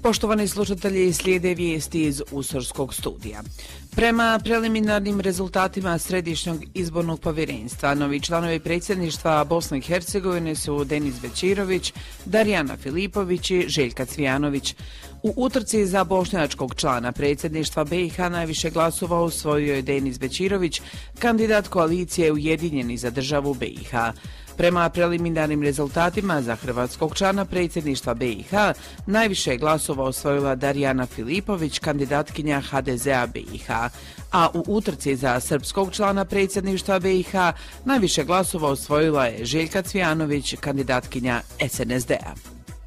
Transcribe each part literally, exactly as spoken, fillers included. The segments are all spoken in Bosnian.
Poštovani slušatelji, slijede vijesti iz Usorskog studija. Prema preliminarnim rezultatima Središnjeg izbornog povjerenstva, novi članovi predsjedništva Bosne i Hercegovine su Denis Bećirović, Darijana Filipović i Željka Cvijanović. U utrci za bošnjačkog člana predsjedništva B i H najviše glasova osvojio je Denis Bećirović, kandidat koalicije Ujedinjeni za državu B i H. Prema preliminarnim rezultatima za hrvatskog člana predsjedništva B i H najviše je glasova osvojila Darijana Filipović, kandidatkinja H D Z A B i H, a u utrci za srpskog člana predsjedništva B i H najviše glasova osvojila je Željka Cvijanović, kandidatkinja S N S D A.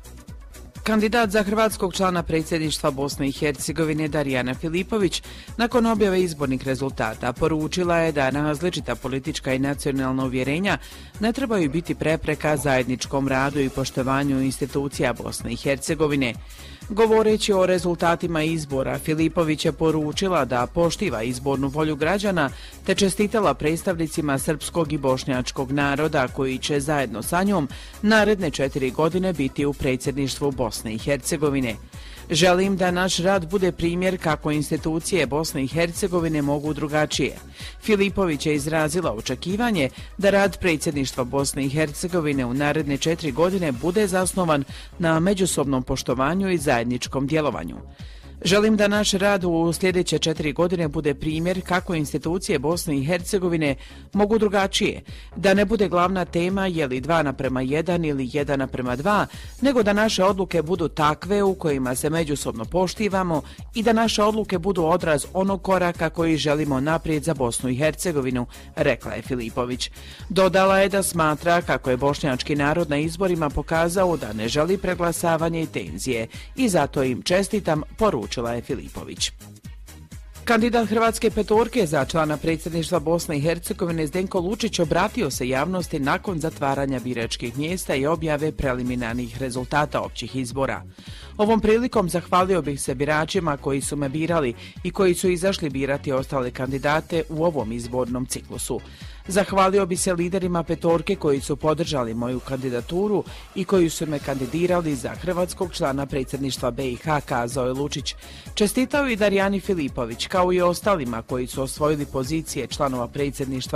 Kandidat za hrvatskog člana predsjedništva Bosne i Hercegovine Darijana Filipović nakon objave izbornih rezultata poručila je da različita politička i nacionalna uvjerenja ne trebaju biti prepreka zajedničkom radu i poštovanju institucija Bosne i Hercegovine. Govoreći o rezultatima izbora, Filipović je poručila da poštiva izbornu volju građana te čestitala predstavnicima srpskog i bošnjačkog naroda koji će zajedno sa njom naredne četiri godine biti u predsjedništvu Bosne i Hercegovine. Želim da naš rad bude primjer kako institucije Bosne i Hercegovine mogu drugačije. Filipović je izrazila očekivanje da rad predsjedništva Bosne i Hercegovine u naredne četiri godine bude zasnovan na međusobnom poštovanju i zajedničkom djelovanju. Želim da naš rad u sljedeće četiri godine bude primjer kako institucije Bosne i Hercegovine mogu drugačije, da ne bude glavna tema je li dva naprema jedan ili jedan naprema dva, nego da naše odluke budu takve u kojima se međusobno poštivamo i da naše odluke budu odraz onog koraka koji želimo naprijed za Bosnu i Hercegovinu, rekla je Filipović. Dodala je da smatra kako je bošnjački narod na izborima pokazao da ne želi preglasavanje i tenzije i zato im čestitam, poručila je Filipović. Kandidat Hrvatske petorke za člana predsjedništva Bosne i Hercegovine Zdenko Lučić obratio se javnosti nakon zatvaranja biračkih mjesta i objave preliminarnih rezultata općih izbora. Ovom prilikom zahvalio bih se biračima koji su me birali i koji su izašli birati ostale kandidate u ovom izbornom ciklusu. Zahvalio bi se liderima petorke koji su podržali moju kandidaturu i koji su me kandidirali za hrvatskog člana predsjedništva B i H, kazao je Lučić. Čestitao i Darijani Filipović, kao i ostalima koji su osvojili pozicije članova predsjedništva